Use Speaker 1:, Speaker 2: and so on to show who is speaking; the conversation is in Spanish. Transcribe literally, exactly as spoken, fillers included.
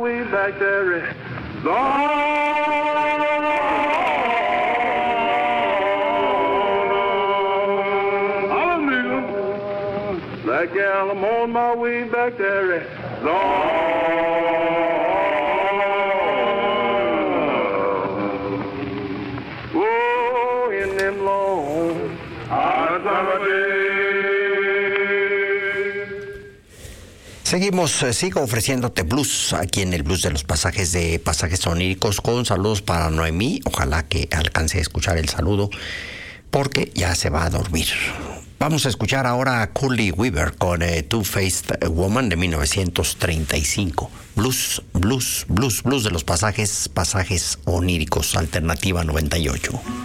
Speaker 1: Way back there is gone. Hallelujah. That gal, I'm on my way back there is gone. Oh, in them long hard summer days.
Speaker 2: Seguimos, eh, sigo ofreciéndote blues aquí en el Blues de los Pasajes de Pasajes Oníricos, con saludos para Noemí. Ojalá que alcance a escuchar el saludo porque ya se va a dormir. Vamos a escuchar ahora a Curly Weaver con eh, Two-Faced Woman de mil novecientos treinta y cinco. Blues, blues, blues, blues de los pasajes, pasajes oníricos, Alternativa noventa y ocho.